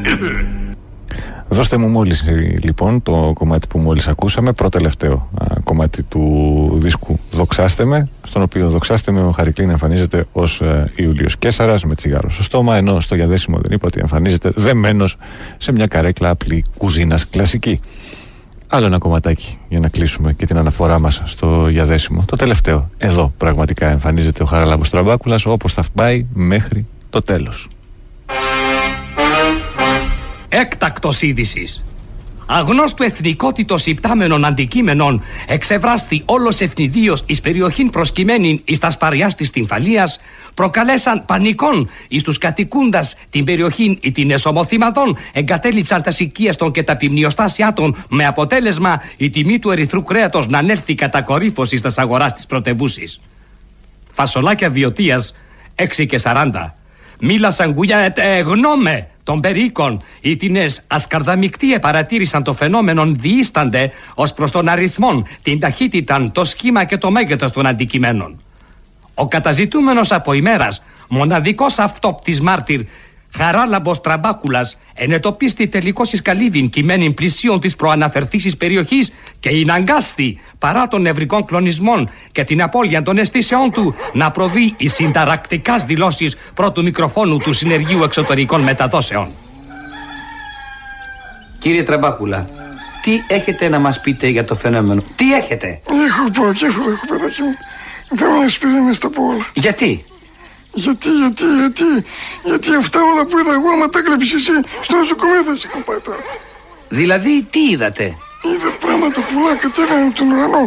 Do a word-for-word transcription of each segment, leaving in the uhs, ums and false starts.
Δώστε μου μόλις λοιπόν το κομμάτι που μόλις ακούσαμε, προτελευταίο α, κομμάτι του δίσκου «Δοξάστε με», στον οποίο «Δοξάστε με» ο Χαρικλίν εμφανίζεται ως ε, Ιούλιος Καίσαρας με τσιγάρο στο στόμα, ενώ στο διαδέσιμο δεν είπα ότι εμφανίζεται δεμένος σε μια καρέκλα απλή κουζίνας κλασική. Άλλο ένα κομματάκι για να κλείσουμε και την αναφορά μας στο διαδέσιμο. Το τελευταίο. Εδώ πραγματικά εμφανίζεται ο Χαράλαμπος Τραμπάκουλας, όπως θα πάει μέχρι το τέλος. Έκτακτος είδησης. Αγνώστου εθνικότητος υπτάμενων αντικείμενων εξευράστη όλος ευνηδίως εις περιοχήν προσκυμένην εις τα σπαριάς της Τυμφαλίας, προκαλέσαν πανικών εις τους κατοικούντας την περιοχήν ή την εσωμοθήματων, εγκατέλειψαν τα οικίες των και τα ποιμνιοστάσια των, με αποτέλεσμα η τιμή του ερυθρού κρέατος να ανέλθει κατά κορύφωση στα αγοράς της πρωτευούσης. Φασολάκια βιωτίας έξι και σαράντα. Μίλασαν γουλιά ετ γνώμε των περίκων, οι τινές ασκαρδαμικτοί παρατήρησαν το φαινόμενον διήστανται ως προς τον αριθμόν, την ταχύτητα, το σχήμα και το μέγεθος των αντικειμένων. Ο καταζητούμενος από ημέρας, μοναδικός αυτόπτης μάρτυρ, Χαράλαμπος Τραμπάκουλας, ενετοπίστη τελικώς εις καλύβην κειμένην πλησίων της προαναφερθήσης περιοχής και ειναγκάστη παρά των νευρικών κλονισμών και την απώλεια των αισθήσεών του να προβεί εις συνταρακτικάς δηλώσεις πρώτου μικροφόνου του Συνεργείου Εξωτερικών Μεταδόσεων. Κύριε Τραμπάκουλα, τι έχετε να μας πείτε για το φαινόμενο? Τι έχετε? Έχω πονοκέφαλο, έχω παιδάκι μου. Δεν με ασπιρίνες τα πω όλα. Γιατί? Γιατί, γιατί, γιατί, γιατί αυτά όλα που είδα εγώ, άμα τα έκλεψες εσύ, στο νοσοκομείο θα σε είχα πάει τώρα. Δηλαδή, τι είδατε? Είδα πράγματα πολλά, κατέβαιναν τον ουρανό.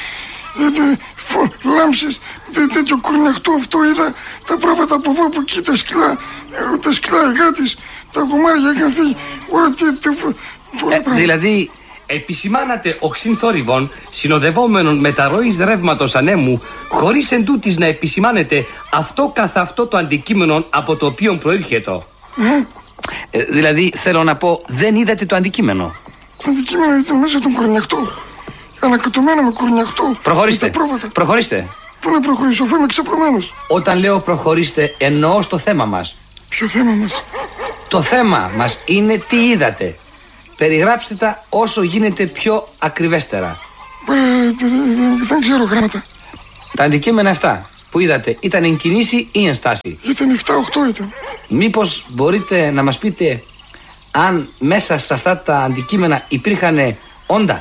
Λάμψεις, τέτοιο κουρνιαχτό αυτό είδα. Τα πρόβατα από εδώ, από εκεί, τα σκυλά, τα σκυλά εγάτης, τα κομμάρια είχαν φύγει. Ωραία, τι, ε, δηλαδή... Επισημάνατε οξύν θόρυβων συνοδευόμενων μεταρροής ρεύματος ανέμου, χωρίς εν τούτης να επισημάνετε αυτό καθ' αυτό το αντικείμενο από το οποίο προήρχεται. Ε, δηλαδή θέλω να πω, δεν είδατε το αντικείμενο? Το αντικείμενο ήταν μέσα τον κορνιαχτό. Ανακατωμένο με κορνιαχτό. Προχωρήστε. Προχωρήστε. Πού να προχωρήσω, αφού είμαι ξαπλωμένος? Όταν λέω προχωρήστε, εννοώ στο θέμα μας. Ποιο θέμα μας? Το θέμα μας είναι τι είδατε. Περιγράψτε τα όσο γίνεται πιο ακριβέστερα. Ε, δεν ξέρω γράμματα. Τα αντικείμενα αυτά που είδατε ήταν εν κινήσει ή εν στάση? Ήταν επτά οκτώ ήταν. Μήπως μπορείτε να μας πείτε αν μέσα σε αυτά τα αντικείμενα υπήρχαν όντα?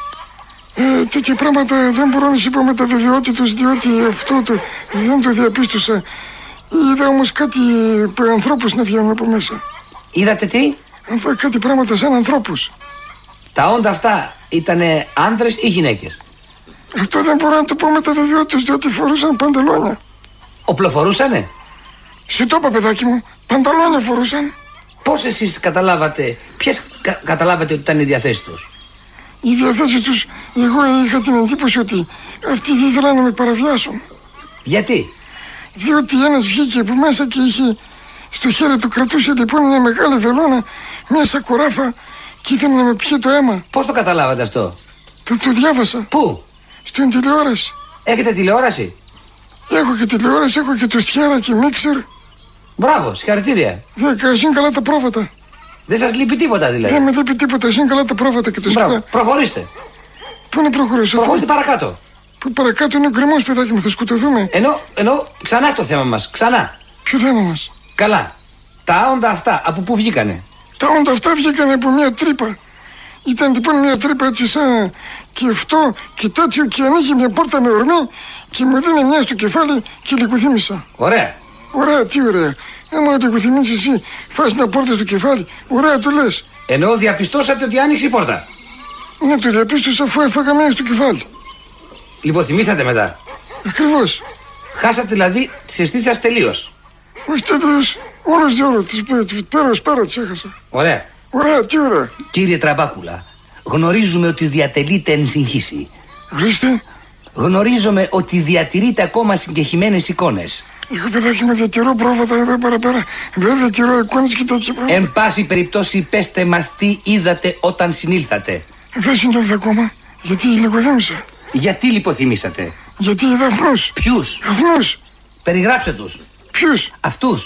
Ε, τέτοια πράγματα δεν μπορώ να σου πω με τα βεβαιότητος, διότι αυτό το, δεν το διαπίστωσα. Είδα όμως κάτι ανθρώπους να βγαίνουν από μέσα. Είδατε τι? Κάτι πράγματα σαν ανθρώπους. Τα όντα αυτά ήτανε άνδρες ή γυναίκες? Αυτό δεν μπορώ να το πω με τα βεβαιότητες, διότι φορούσαν παντελόνια. Οπλοφορούσανε? Σου το είπα, παιδάκι μου, παντελόνια φορούσαν. Πώς εσείς καταλάβατε, ποιες κα, καταλάβατε ότι ήταν οι διαθέσεις τους? Οι διαθέσεις τους, εγώ είχα την εντύπωση ότι αυτοί δεν ήθελαν να με παραβιάσουν. Γιατί? Διότι ένας βγήκε από μέσα και είχε στο χέρι του, κρατούσε λοιπόν μια μεγάλη βελόνα, μια σακουράφα και ήθελε να με πιει το αίμα. Πώς το καταλάβατε αυτό? Το, το διάβασα. Πού? Στην τηλεόραση. Έχετε τηλεόραση? Έχω και τηλεόραση, έχω και το στιάρα και μίξερ. Μπράβο, συγχαρητήρια. Δεν είναι καλά τα πρόβατα. Δεν σας λείπει τίποτα δηλαδή? Δεν με λείπει τίποτα, είναι καλά τα πρόβατα και το σκυλά. Προχωρήστε. Πού να προχωρήσω? Προχωρήστε παρακάτω. Που παρακάτω είναι ο γκρεμός, παιδάκι μου, θα σκοτωθούμε. Ενώ, ενώ ξανά στο θέμα μας, ξανά. Ποιο θέμα μας? Καλά. Τα όντα αυτά από πού βγήκανε? Τα όντα αυτά βγήκανε από μια τρύπα. Ήταν λοιπόν μια τρύπα έτσι σαν και αυτό και τέτοιο και ανοίγει μια πόρτα με ορμή και μου δίνει μια στο κεφάλι και λικουθύμησα. Ωραία. Ωραία, τι ωραία. Άμα λικουθυμίσεις εσύ, φας μια πόρτα στο κεφάλι, ωραία του λες. Ενώ διαπιστώσατε ότι άνοιξε η πόρτα? Ναι, το διαπίστωσα αφού έφαγα μια στο κεφάλι. Λιποθυμήσατε μετά? Ακριβώς. Χάσατε δηλαδή τις αισθήσεις σας τελείως? Όχι τελείως, όλος διόλο, πέρα ως πέρα τις έχασα. Ωραία. Ωραία, τι ωραία. Κύριε Τραμπάκουλα, γνωρίζουμε ότι διατελείτε εν συγχύση. Ορίστε. Γνωρίζουμε ότι διατηρείτε ακόμα συγκεχημένες εικόνες. Εγώ, παιδάκι μου, διατηρώ πρόβατα εδώ παραπέρα. Δεν διατηρώ εικόνες και τέτοια πράγματα. Εν πάση περιπτώσει, πέστε μας τι είδατε όταν συνήλθατε. Δεν συνήλθα ακόμα, γιατί λιγοδέμησα. Γιατί λιποθυμήσατε? Γιατί είδα αυνούς. Ποιους? Αυνούς. Περιγράψτε τους. Ποιους? Αυτούς.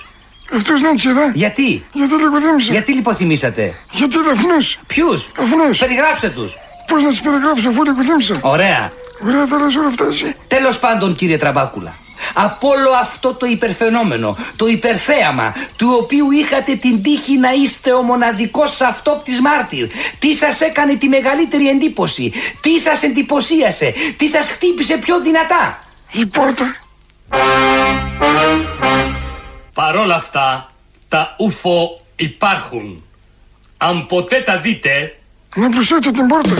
Αυτός δεν είδα. Γιατί? Γιατί λιγοθύμισα. Γιατί λιποθυμήσατε? Γιατί είδα αυνούς. Ποιους? Αυνούς. Περιγράψτε τους. Πώς να τους περιγράψω αφού λιγοθύμισα. Ωραία. Ωραία τα λες όλα αυτά εσύ. Τέλος πάντων, κύριε Τραμπάκουλα, από όλο αυτό το υπερφαινόμενο, το υπερθέαμα, του οποίου είχατε την τύχη να είστε ο μοναδικός αυτόπτης μάρτυρ, τι σας έκανε τη μεγαλύτερη εντύπωση, τι σας εντυπωσίασε, τι σας χτύπησε πιο δυνατά? Η πόρτα. Παρόλα αυτά, τα ούφο υπάρχουν. Αν ποτέ τα δείτε... Να προσέξω την πόρτα.